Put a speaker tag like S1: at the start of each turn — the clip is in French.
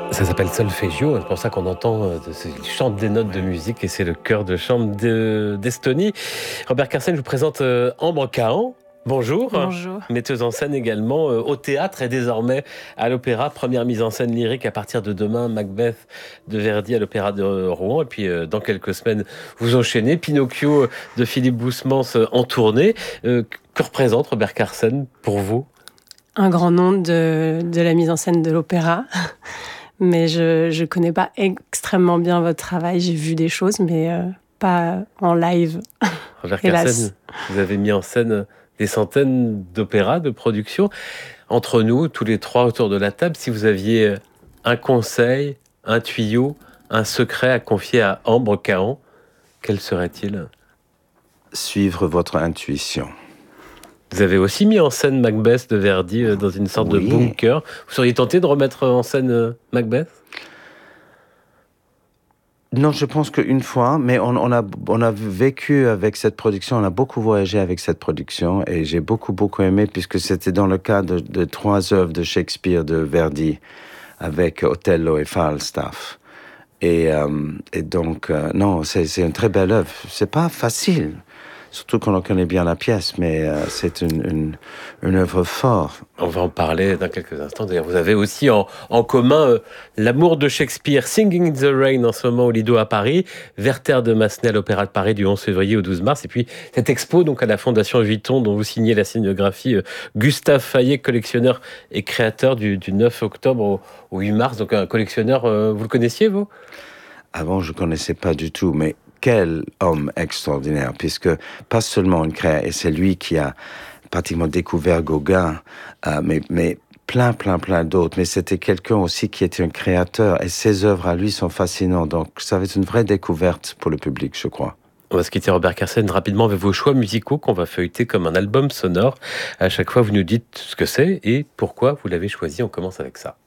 S1: Ça s'appelle solfeggio, c'est pour ça qu'on entend, il chante des notes de musique et c'est le chœur de chambre d'Estonie. Robert Carsen, je vous présente Ambre Cahan. Bonjour,
S2: Bonjour.
S1: metteuse en scène également au théâtre et désormais à l'opéra. Première mise en scène lyrique à partir de demain, Macbeth de Verdi à l'opéra de Rouen. Et puis dans quelques semaines, vous enchaînez Pinocchio de Philippe Boussemans en tournée. Que représente Robert Carsen pour vous?
S2: Un grand nom de la mise en scène de l'opéra. Mais je ne connais pas extrêmement bien votre travail. J'ai vu des choses, mais pas en live.
S1: Robert
S2: Hélas.
S1: Carsen, vous avez mis en scène des centaines d'opéras, de productions. Entre nous, tous les trois autour de la table, si vous aviez un conseil, un tuyau, un secret à confier à Ambre Cahan, quel serait-il?
S3: Suivre votre intuition.
S1: Vous avez aussi mis en scène Macbeth de Verdi dans une sorte de bunker. Vous seriez tenté de remettre en scène Macbeth?
S3: Non, je pense qu'une fois, mais on a vécu avec cette production, on a beaucoup voyagé avec cette production et j'ai beaucoup aimé puisque c'était dans le cadre de 3 œuvres de Shakespeare de Verdi avec Othello et Falstaff. Et donc, non, c'est une très belle œuvre. C'est pas facile, surtout quand on connaît bien la pièce, mais c'est une œuvre forte.
S1: On va en parler dans quelques instants. D'ailleurs, vous avez aussi en commun l'amour de Shakespeare, Singing in the Rain en ce moment au Lido à Paris, Werther de Massenet à l'Opéra de Paris du 11 février au 12 mars, et puis cette expo donc à la Fondation Vuitton dont vous signez la scénographie, Gustave Fayet, collectionneur et créateur du 9 octobre au 8 mars. Donc un collectionneur, vous le connaissiez vous?
S3: Avant, je connaissais pas du tout, mais quel homme extraordinaire, puisque pas seulement une créature, et c'est lui qui a pratiquement découvert Gauguin, mais plein d'autres. Mais c'était quelqu'un aussi qui était un créateur, et ses œuvres à lui sont fascinantes. Donc, ça va être une vraie découverte pour le public, je crois.
S1: On va se quitter, Robert Carsen, rapidement avec vos choix musicaux qu'on va feuilleter comme un album sonore. À chaque fois, vous nous dites ce que c'est et pourquoi vous l'avez choisi. On commence avec ça.